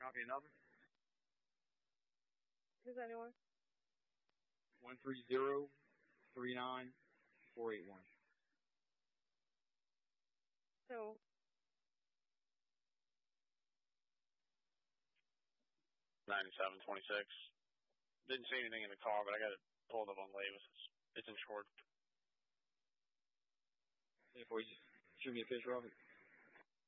Copy another. Who's anyone? 130-39481. So, 9726. Didn't see anything in the car, but I got it pulled up on Lavis. It's insured. If we just shoot me a picture of it.